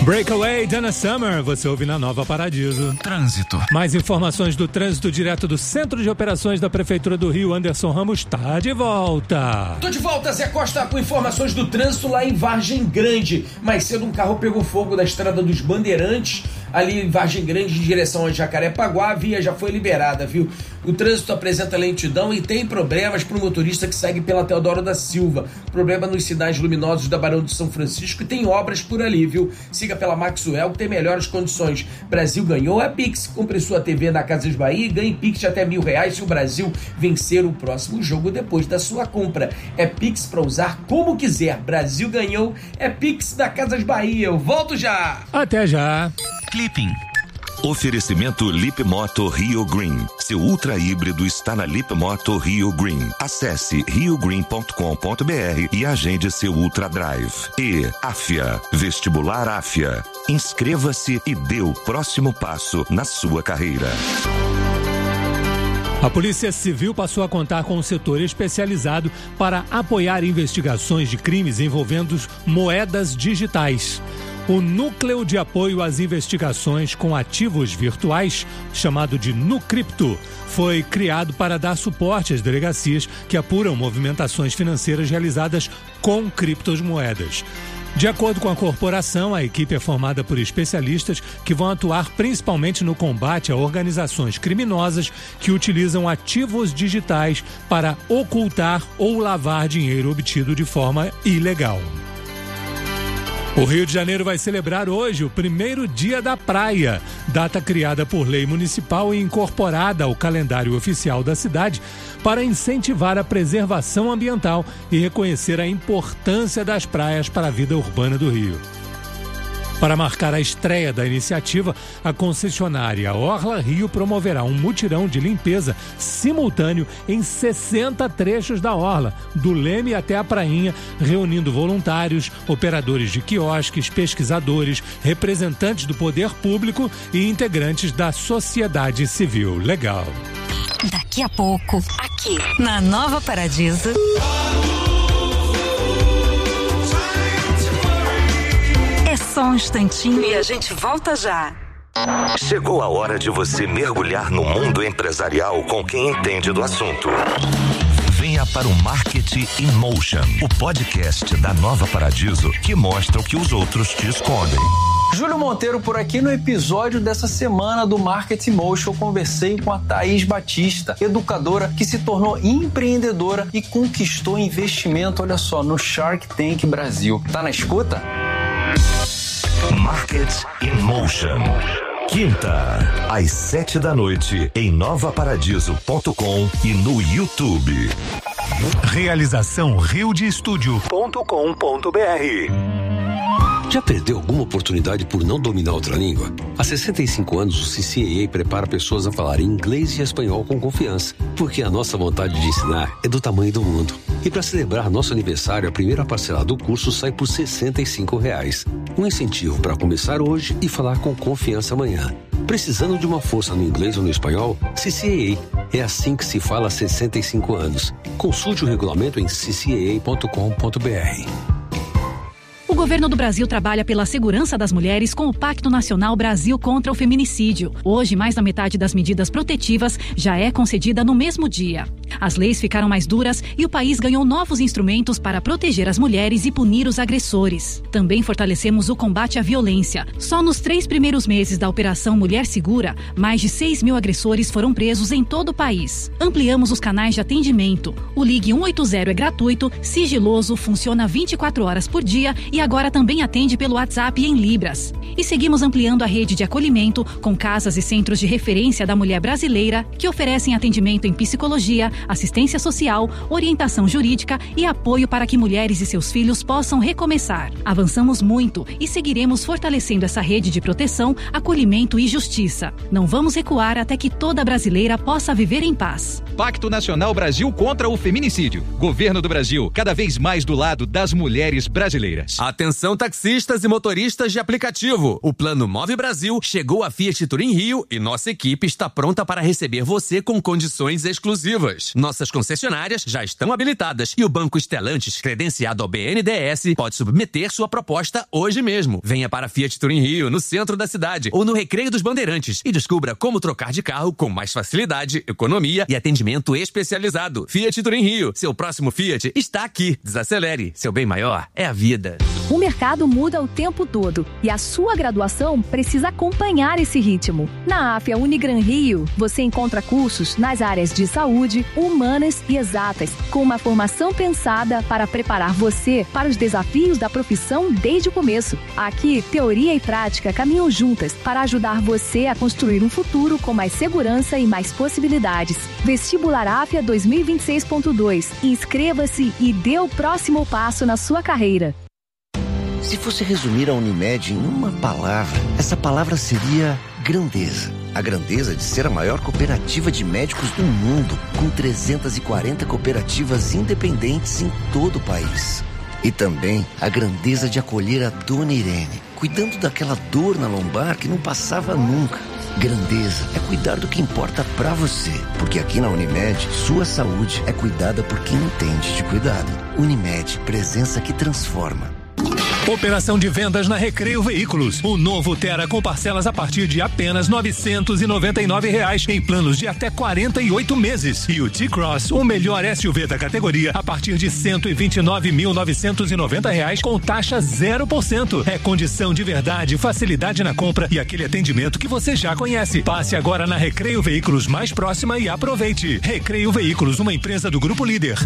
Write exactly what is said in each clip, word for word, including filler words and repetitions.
Breakaway, Donna Summer, você ouve na Nova Paradiso. Trânsito. Mais informações do trânsito direto do Centro de Operações da Prefeitura do Rio. Anderson Ramos está de volta. Tô de volta, Zé Costa, com informações do trânsito lá em Vargem Grande. Mais cedo um carro pegou fogo na estrada dos Bandeirantes, ali em Vargem Grande, em direção a Jacarepaguá. A via já foi liberada, viu? O trânsito apresenta lentidão e tem problemas para o motorista que segue pela Teodoro da Silva. Problema nos sinais luminosos da Barão de São Francisco e tem obras por ali, viu? Siga pela Maxwell, que tem melhores condições. Brasil ganhou a Pix. Compre sua T V na Casas Bahia e ganhe Pix de até mil reais se o Brasil vencer o próximo jogo depois da sua compra. É Pix para usar como quiser. Brasil ganhou, é Pix da Casas Bahia. Eu volto já! Até já! Clipping. Oferecimento Lip Moto Rio Green. Seu ultra híbrido está na Lip Moto Rio Green. Acesse rio green ponto com ponto b r e agende seu Ultra Drive. E Afia, Vestibular Afia. Inscreva-se e dê o próximo passo na sua carreira. A Polícia Civil passou a contar com um setor especializado para apoiar investigações de crimes envolvendo moedas digitais. O Núcleo de Apoio às Investigações com Ativos Virtuais, chamado de Nucripto, foi criado para dar suporte às delegacias que apuram movimentações financeiras realizadas com criptomoedas. De acordo com a corporação, a equipe é formada por especialistas que vão atuar principalmente no combate a organizações criminosas que utilizam ativos digitais para ocultar ou lavar dinheiro obtido de forma ilegal. O Rio de Janeiro vai celebrar hoje o primeiro Dia da Praia, data criada por lei municipal e incorporada ao calendário oficial da cidade para incentivar a preservação ambiental e reconhecer a importância das praias para a vida urbana do Rio. Para marcar a estreia da iniciativa, a concessionária Orla Rio promoverá um mutirão de limpeza simultâneo em sessenta trechos da Orla, do Leme até a Prainha, reunindo voluntários, operadores de quiosques, pesquisadores, representantes do poder público e integrantes da sociedade civil. Legal. Daqui a pouco, aqui na Nova Paradiso. É só um instantinho e a gente volta já. Chegou a hora de você mergulhar no mundo empresarial com quem entende do assunto. Venha para o Marketing in Motion, o podcast da Nova Paradiso que mostra o que os outros te escondem. Júlio Monteiro por aqui. No episódio dessa semana do Marketing Motion, eu conversei com a Thaís Batista, educadora que se tornou empreendedora e conquistou investimento, olha só, no Shark Tank Brasil. Tá na escuta? Market in Motion. Quinta, às sete da noite, em nova paradiso ponto com e no YouTube. Realização rio de estúdio ponto com ponto b r. Já perdeu alguma oportunidade por não dominar outra língua? Há sessenta e cinco anos, o C C A A prepara pessoas a falarem inglês e espanhol com confiança, porque a nossa vontade de ensinar é do tamanho do mundo. E para celebrar nosso aniversário, a primeira parcela do curso sai por sessenta e cinco reais. Um incentivo para começar hoje e falar com confiança amanhã. Precisando de uma força no inglês ou no espanhol? C C A A. É assim que se fala há sessenta e cinco anos. Consulte o regulamento em c c a a ponto com ponto b r. O governo do Brasil trabalha pela segurança das mulheres com o Pacto Nacional Brasil contra o Feminicídio. Hoje, mais da metade das medidas protetivas já é concedida no mesmo dia. As leis ficaram mais duras e o país ganhou novos instrumentos para proteger as mulheres e punir os agressores. Também fortalecemos o combate à violência. Só nos três primeiros meses da Operação Mulher Segura, mais de seis mil agressores foram presos em todo o país. Ampliamos os canais de atendimento. O Ligue um oito zero é gratuito, sigiloso, funciona vinte e quatro horas por dia e agora também atende pelo WhatsApp em Libras. E seguimos ampliando a rede de acolhimento com casas e centros de referência da mulher brasileira que oferecem atendimento em psicologia, assistência social, orientação jurídica e apoio para que mulheres e seus filhos possam recomeçar. Avançamos muito e seguiremos fortalecendo essa rede de proteção, acolhimento e justiça. Não vamos recuar até que toda brasileira possa viver em paz. Pacto Nacional Brasil contra o Feminicídio. Governo do Brasil, cada vez mais do lado das mulheres brasileiras. Atenção taxistas e motoristas de aplicativo. novo. O Plano Move Brasil chegou à Fiat Turim Rio e nossa equipe está pronta para receber você com condições exclusivas. Nossas concessionárias já estão habilitadas e o Banco Stellantis, credenciado ao B N D E S, pode submeter sua proposta hoje mesmo. Venha para a Fiat Turim Rio, no centro da cidade, ou no Recreio dos Bandeirantes e descubra como trocar de carro com mais facilidade, economia e atendimento especializado. Fiat Turim Rio, seu próximo Fiat está aqui. Desacelere, seu bem maior é a vida. O mercado muda o tempo todo e a sua graduação precisa acompanhar esse ritmo. Na AFIA Unigran Rio, você encontra cursos nas áreas de saúde, humanas e exatas, com uma formação pensada para preparar você para os desafios da profissão desde o começo. Aqui, teoria e prática caminham juntas para ajudar você a construir um futuro com mais segurança e mais possibilidades. Vestibular AFIA dois mil e vinte e seis ponto dois. Inscreva-se e dê o próximo passo na sua carreira. Se fosse resumir a Unimed em uma palavra, essa palavra seria grandeza. A grandeza de ser a maior cooperativa de médicos do mundo, com trezentas e quarenta cooperativas independentes em todo o país. E também a grandeza de acolher a Dona Irene, cuidando daquela dor na lombar que não passava nunca. Grandeza é cuidar do que importa pra você, porque aqui na Unimed, sua saúde é cuidada por quem entende de cuidado. Unimed, presença que transforma. Operação de vendas na Recreio Veículos. O novo Tera com parcelas a partir de apenas novecentos e noventa e nove reais em planos de até quarenta e oito meses. E o T-Cross, o melhor S U V da categoria, a partir de cento e vinte e nove mil novecentos e noventa reais com taxa zero por cento. É condição de verdade, facilidade na compra e aquele atendimento que você já conhece. Passe agora na Recreio Veículos mais próxima e aproveite. Recreio Veículos, uma empresa do Grupo Líder.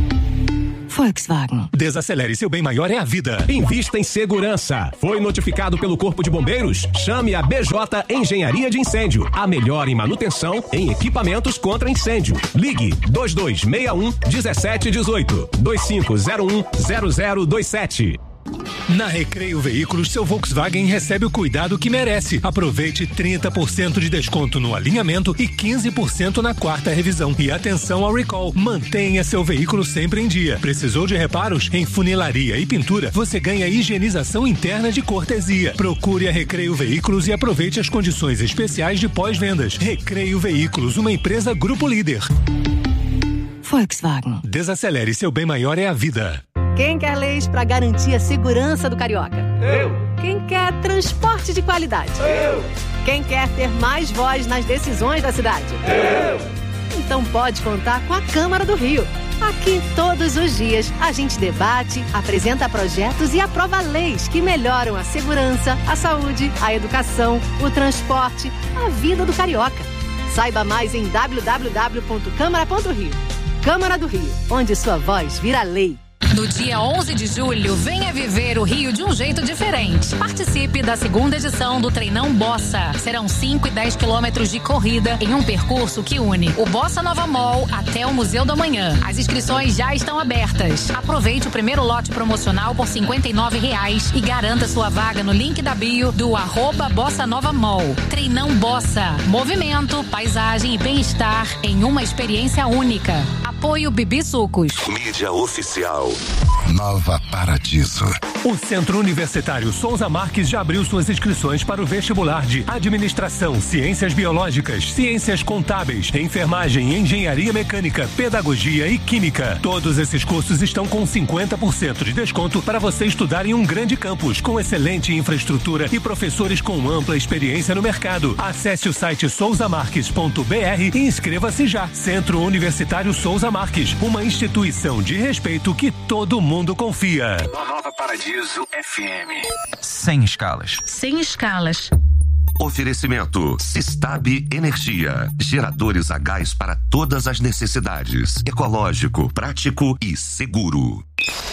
Volkswagen. Desacelere, seu bem maior é a vida. Invista em segurança. Foi notificado pelo Corpo de Bombeiros? Chame a B J Engenharia de Incêndio. A melhor em manutenção em equipamentos contra incêndio. Ligue dois dois seis um um sete um oito, dois cinco zero um zero zero dois sete. Na Recreio Veículos, seu Volkswagen recebe o cuidado que merece. Aproveite trinta por cento de desconto no alinhamento e quinze por cento na quarta revisão. E atenção ao recall. Mantenha seu veículo sempre em dia. Precisou de reparos? Em funilaria e pintura, você ganha higienização interna de cortesia. Procure a Recreio Veículos e aproveite as condições especiais de pós-vendas. Recreio Veículos, uma empresa Grupo Líder. Volkswagen. Desacelere, seu bem maior é a vida. Quem quer leis para garantir a segurança do carioca? Eu. Quem quer transporte de qualidade? Eu. Quem quer ter mais voz nas decisões da cidade? Eu. Então pode contar com a Câmara do Rio. Aqui, todos os dias, a gente debate, apresenta projetos e aprova leis que melhoram a segurança, a saúde, a educação, o transporte, a vida do carioca. Saiba mais em w w w ponto câmara ponto rio. Câmara do Rio, onde sua voz vira lei. No dia onze de julho, venha viver o Rio de um jeito diferente. Participe da segunda edição do Treinão Bossa. Serão cinco e dez quilômetros de corrida em um percurso que une o Bossa Nova Mall até o Museu do Amanhã. As inscrições já estão abertas. Aproveite o primeiro lote promocional por cinquenta e nove reais e garanta sua vaga no link da bio do arroba Bossa Nova Mall. Treinão Bossa. Movimento, paisagem e bem-estar em uma experiência única. Apoio Bibi Sucos. Mídia oficial. Nova Paradiso. O Centro Universitário Souza Marques já abriu suas inscrições para o vestibular de Administração, Ciências Biológicas, Ciências Contábeis, Enfermagem, Engenharia Mecânica, Pedagogia e Química. Todos esses cursos estão com cinquenta por cento de desconto para você estudar em um grande campus, com excelente infraestrutura e professores com ampla experiência no mercado. Acesse o site souza marques ponto b r e inscreva-se já. Centro Universitário Souza Marques, uma instituição de respeito que todo mundo confia. Nova Paradiso F M. Sem escalas. Sem escalas. Oferecimento Sistab Energia. Geradores a gás para todas as necessidades. Ecológico, prático e seguro.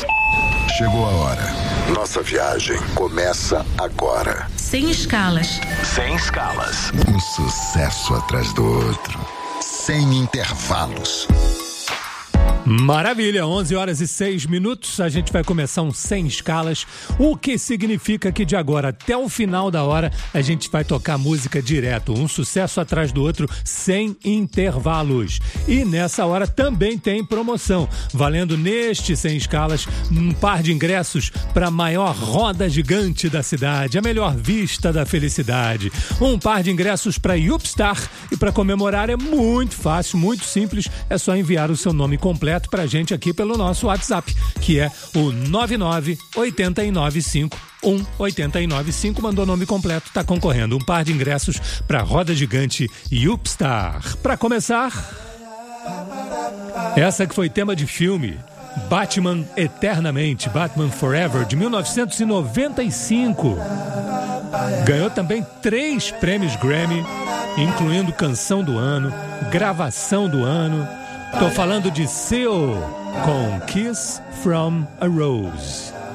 Chegou a hora. Nossa viagem começa agora. Sem escalas. Sem escalas. Um sucesso atrás do outro. Sem intervalos. Maravilha, onze horas e seis minutos, a gente vai começar um Sem Escalas, o que significa que de agora até o final da hora a gente vai tocar música direto, um sucesso atrás do outro, sem intervalos. E nessa hora também tem promoção, valendo neste Sem Escalas um par de ingressos para a maior roda gigante da cidade, a melhor vista da felicidade. Um par de ingressos para Yupstar, e para comemorar é muito fácil, muito simples, é só enviar o seu nome completo pra gente aqui pelo nosso WhatsApp, que é o nove nove oito nove cinco um oito nove cinco. Mandou o nome completo, tá concorrendo um par de ingressos pra roda gigante Yupstar. Pra começar, essa que foi tema de filme, Batman Eternamente, Batman Forever, de mil novecentos e noventa e cinco. Ganhou também três prêmios Grammy, incluindo canção do ano, gravação do ano. Tô falando de Seal com Kiss from a Rose.